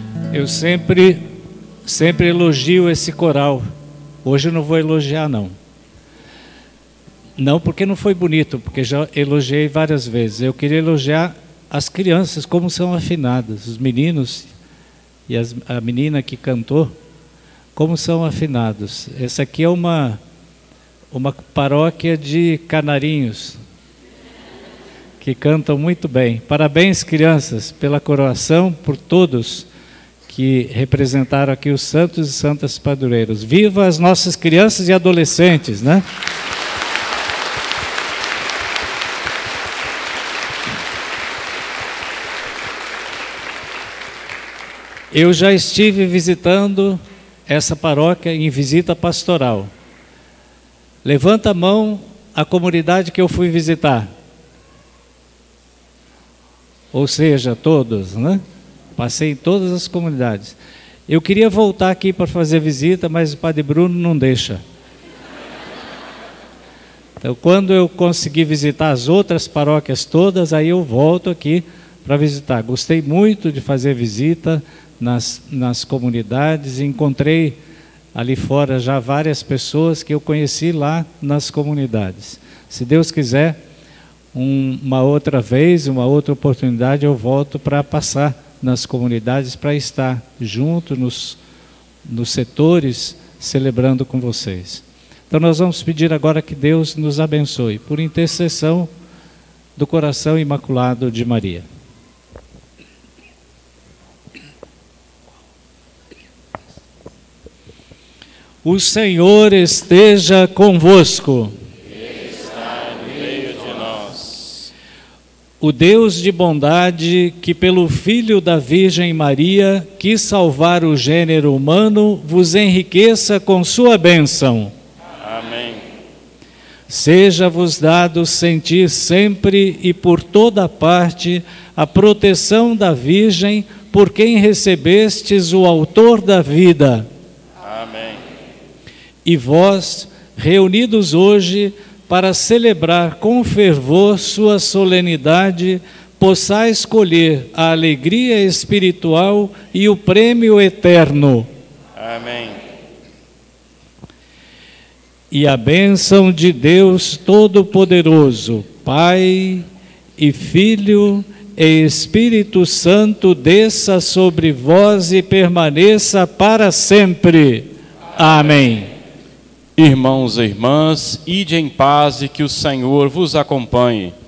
Eu sempre elogio esse coral. Hoje eu não vou elogiar, não. Não porque não foi bonito, porque já elogiei várias vezes. Eu queria elogiar as crianças, como são afinadas. Os meninos e a menina que cantou, como são afinados. Essa aqui é uma paróquia de canarinhos, que cantam muito bem. Parabéns, crianças, pela coroação, por todos que representaram aqui os santos e santas padroeiros. Viva as nossas crianças e adolescentes, né? Eu já estive visitando essa paróquia em visita pastoral. Levanta a mão a comunidade que eu fui visitar. Ou seja, todos, né? Passei em todas as comunidades. Eu queria voltar aqui para fazer visita, mas o Padre Bruno não deixa. Então, quando eu conseguir visitar as outras paróquias todas, aí eu volto aqui para visitar. Gostei muito de fazer visita nas comunidades. Encontrei ali fora já várias pessoas que eu conheci lá nas comunidades. Se Deus quiser, uma outra vez, uma outra oportunidade, eu volto para passar nas comunidades, para estar junto nos setores, celebrando com vocês. Então nós vamos pedir agora que Deus nos abençoe, por intercessão do coração imaculado de Maria. O Senhor esteja convosco. O Deus de bondade, que pelo Filho da Virgem Maria quis salvar o gênero humano, vos enriqueça com sua bênção. Amém. Seja-vos dado sentir sempre e por toda parte a proteção da Virgem, por quem recebestes o Autor da vida. Amém. E vós, reunidos hoje, para celebrar com fervor sua solenidade, possais escolher a alegria espiritual e o prêmio eterno. Amém. E a bênção de Deus Todo-Poderoso, Pai e Filho e Espírito Santo, desça sobre vós e permaneça para sempre. Amém. Irmãos e irmãs, ide em paz e que o Senhor vos acompanhe.